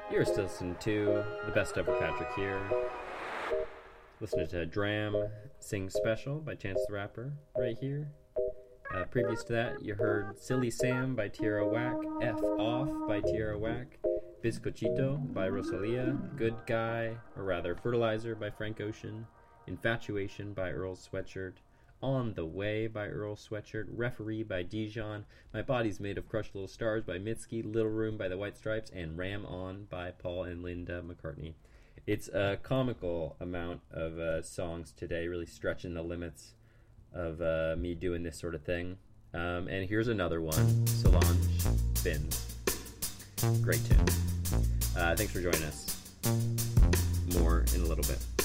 You're still listening to The Best Ever Patrick here. Listening to Dram Sing Special by Chance the Rapper right here. Previous to that, you heard Silly Sam by Tierra Whack, F Off by Tierra Whack, Bizcochito by Rosalia, Good Guy, or rather Fertilizer by Frank Ocean, Infatuation by Earl Sweatshirt, On the Way by Earl Sweatshirt, Referee by Dijon, My Body's Made of Crushed Little Stars by Mitski, Little Room by the White Stripes, and Ram On by Paul and Linda McCartney. It's a comical amount of songs today, really stretching the limits of me doing this sort of thing. And here's another one, Solange Fins. Great tune. Thanks for joining us. More in a little bit.